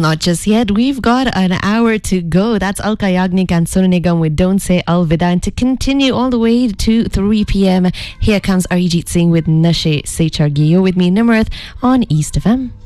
Not just yet. We've got an hour to go. That's Alka Yagnik and Sonu Nigam with Don't Say Alvida. And to continue all the way to 3 p.m, here comes Arijit Singh with Nashe Se Chargi. You're with me, Nimrath, on East FM.